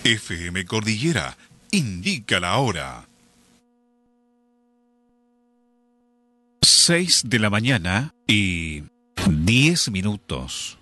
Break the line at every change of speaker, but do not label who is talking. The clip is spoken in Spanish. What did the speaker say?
FM Cordillera indica la hora. 6 de la mañana y 10 minutos.